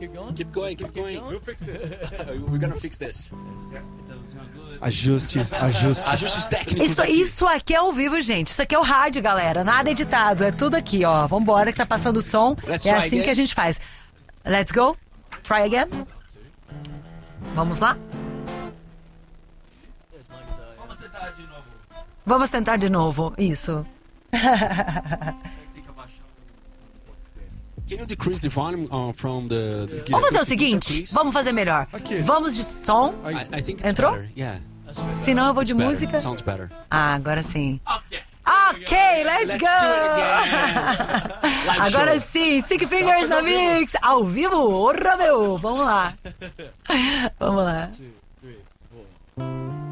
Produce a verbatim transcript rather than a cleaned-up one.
keep going? Keep going, keep going. We'll fix this. We're gonna fix this. Ajustes, ajustes. Ajustes técnicos. Isso, aqui. isso aqui é ao vivo, gente. Isso aqui é o rádio, galera. Nada editado. É tudo aqui, ó. Vambora que tá passando o som. Let's É try assim again. que a gente faz. Let's go. Try again. Vamos lá? Vamos tentar de novo. Vamos tentar de novo. Isso. Can you decrease the volume uh, from the, the Vamos fazer o acoustic guitar, seguinte. please? Vamos fazer melhor. Aqui. Vamos de som. I, I think it's Entrou? better. Yeah. Senão eu vou de Better. música. Sounds better. Ah, agora sim. Ok. Ok, let's, Let's go! do it again. Live Agora show. sim, Sick Fingers na Mix. Ao vivo, orra meu. Vamos lá. Vamos lá. Two, three, four.